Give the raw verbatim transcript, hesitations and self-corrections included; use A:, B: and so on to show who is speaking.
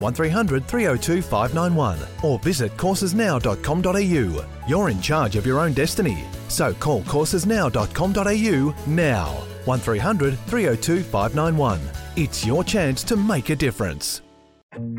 A: one three hundred, three oh two, five nine one or visit courses now dot com dot a u. You're in charge of your own destiny. So call courses now dot com dot a u now. one three hundred, three oh two, five nine one. It's your chance to make a difference.